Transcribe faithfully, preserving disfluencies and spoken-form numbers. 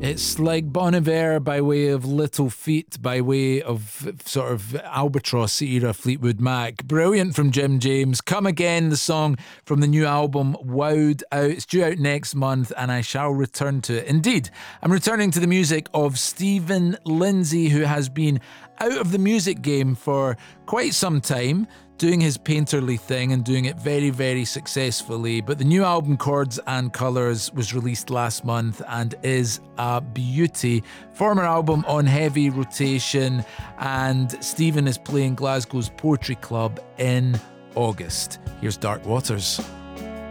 It's like Bon Iver by way of Little Feat, by way of sort of Albatross era Fleetwood Mac. Brilliant from Jim James. Come Again, the song from the new album Wowed Out. It's due out next month and I shall return to it. Indeed, I'm returning to the music of Stephen Lindsay, who has been out of the music game for quite some time, doing his painterly thing and doing it very, very successfully. But the new album, Chords and Colours, was released last month and is a beauty. Former album on heavy rotation, and Stephen is playing Glasgow's Poetry Club in August. Here's Dark Waters.